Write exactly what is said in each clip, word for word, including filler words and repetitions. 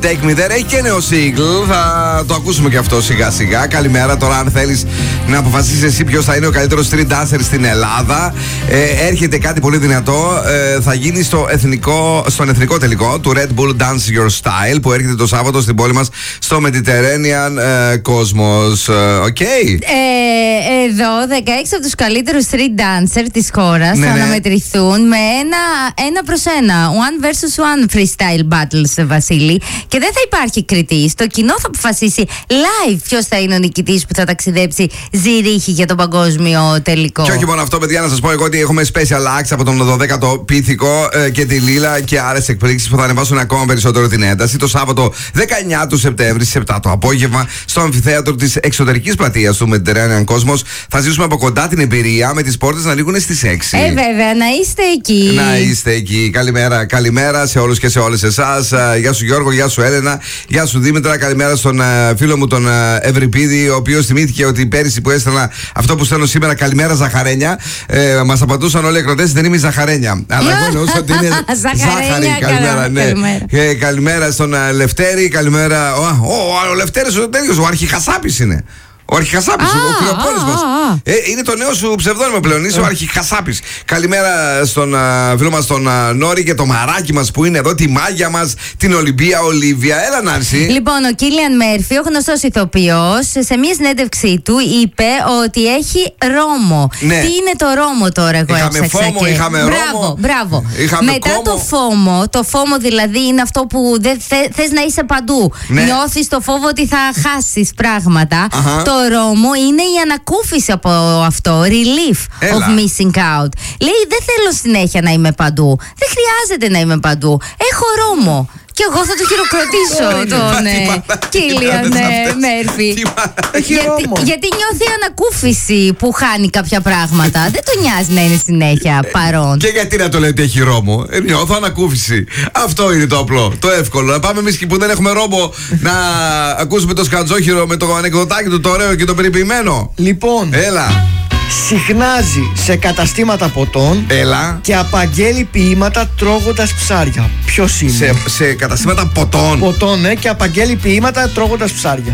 Take Me There έχει και νέο single. Θα το ακούσουμε και αυτό σιγά σιγά. Καλημέρα. Τώρα, αν θέλεις να αποφασίσεις εσύ ποιος θα είναι ο καλύτερος street dancer στην Ελλάδα, ε, έρχεται κάτι πολύ δυνατό. Ε, θα γίνει στο εθνικό, στον εθνικό τελικό του Red Bull Dance Your Style που έρχεται το Σάββατο στην πόλη μας στο Mediterranean ε, Cosmos. Οκ. Okay. Ε, εδώ δεκαέξι από τους καλύτερους street dancer της χώρας ναι, θα ναι. αναμετρηθούν με ένα, ένα προς ένα. One versus one freestyle battles, Βασίλη. Και δεν θα υπάρχει κριτής. Το κοινό θα αποφασίσει live ποιος θα είναι ο νικητής που θα ταξιδέψει Ζηρίχη για τον παγκόσμιο τελικό. Και όχι μόνο αυτό, παιδιά, να σας πω εγώ ότι έχουμε special acts από τον δωδέκατο Πίθηκο ε, και τη Λίλα και άλλες εκπλήξεις που θα ανεβάσουν ακόμα περισσότερο την ένταση. Το Σάββατο δεκαεννιά του Σεπτέμβρη στις επτά το απόγευμα στο αμφιθέατρο της εξωτερικής πλατείας του Mediterranean Cosmos. Θα ζήσουμε από κοντά την εμπειρία με τις πόρτες να ανοίγουν στις έξι. Ε, βέβαια, να είστε εκεί. Να είστε εκεί. Καλημέρα, καλημέρα σε όλους και σε όλες εσάς. Γεια σου Γιώργο, γεια σου Έλενα, γεια σου Δήμητρα. Καλημέρα στον uh, φίλο μου τον uh, Ευρυπίδη, ο οποίος θυμήθηκε ότι πέρυσι που έστελνα αυτό που στέλνω σήμερα, καλημέρα Ζαχαρένια. Ε, Μας απαντούσαν όλοι οι εκδοτές, δεν είμαι Ζαχαρένια. Αλλά εγώ εννοούσα ότι είναι Ζάχαρη. Καλημέρα, ναι. Καλημέρα. Ε, καλημέρα στον uh, Λευτέρη, καλημέρα. Ο, ο, ο Λευτέρης ο τέτοιος, ο Αρχιχασάπης είναι. Ο Αρχιχασάπης, ah, ο κρυοπόλης ah, μας. Ah, ah. Ε, είναι το νέο σου ψευδόνυμο πλέον. Είσαι oh. ο Αρχιχασάπης. Καλημέρα στον uh, φίλο μας τον uh, Νόρη και το μαράκι μας που είναι εδώ, τη μάγια μας, την Ολυμπία Ολίβια. Έλα, Νάνση. Λοιπόν, ο Κίλιαν Μέρφυ, ο γνωστός ηθοποιός, σε μια συνέντευξή του είπε ότι έχει ρόμο. Ναι. Τι είναι το ρόμο τώρα, εγώ είχαμε έψαξα. Φόμο, και... είχαμε μπράβο, ρόμο. Μπράβο. Είχαμε Μετά κόμο. το φόμο, το φόμο δηλαδή είναι αυτό που δεν θε, θες να είσαι παντού. Ναι. Νιώθεις το φόβο ότι θα χάσεις πράγματα. Uh-huh. Το ρόμο είναι η ανακούφιση από αυτό. Relief Έλα. of missing out. Λέει, δεν θέλω συνέχεια να είμαι παντού. Δεν χρειάζεται να είμαι παντού. Έχω ρόμο. Και εγώ θα το χειροκροτήσω τον Κίλιαν Μέρφυ. Γιατί νιώθει ανακούφιση που χάνει κάποια πράγματα. Δεν τον νοιάζει να είναι συνέχεια παρόν. Και γιατί να το λέει ότι έχει ρόμο. Νιώθω ανακούφιση. Αυτό είναι το απλό, το εύκολο. Να πάμε εμείς που δεν έχουμε ρόμο να ακούσουμε το σκατζόχυρο με το ανεκδοτάκι του, το ωραίο και το περιποιημένο. Λοιπόν, έλα. Συχνάζει σε καταστήματα ποτών. Έλα. Και απαγγέλει ποίηματα τρώγοντας ψάρια. Ποιος είναι? Σε, σε καταστήματα ποτών. Ποτών, ναι, και απαγγέλει ποίηματα τρώγοντας ψάρια.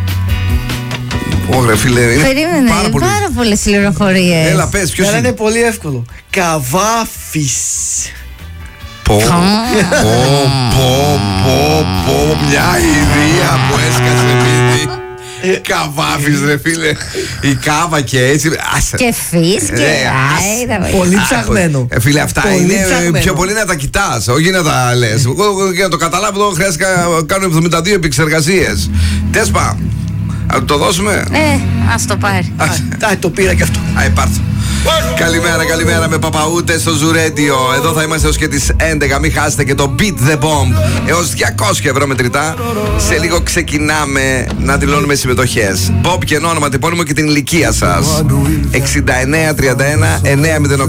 Ωρε φίλε, είναι Περίμενε, πάρα, πολύ... πάρα πολλές πληροφορίες. Έλα, πες, ποιος είναι? είναι πολύ εύκολο. Καβάφης. Πω, πω, πω, πω, πω, μια ιδέα που έσκασε παιδί. Καβάφης ρε φίλε. Η κάβα και έτσι. Και φύς και πολύ ψαγμένο. Φίλε, αυτά είναι πιο πολύ να τα κοιτάς, όχι να τα λες. Για να το καταλάβω εδώ χρειάζεται να κάνω εβδομήντα δύο επεξεργασίες. Τέσπα, να το δώσουμε? Ε, ας το πάρει. Α, το πήρα κι αυτό. Α, πάρ' το. Καλημέρα, καλημέρα με Παπαούτε στο Ζουρέντιο. Εδώ θα είμαστε έως και τις έντεκα. Μην χάσετε και το Beat the Bomb έως διακόσια ευρώ μετρητά. Σε λίγο ξεκινάμε να δηλώνουμε συμμετοχές. Bob και όνομα, τυπώνυμο και την ηλικία σας. εξήντα εννέα τριάντα ένα εννιακόσια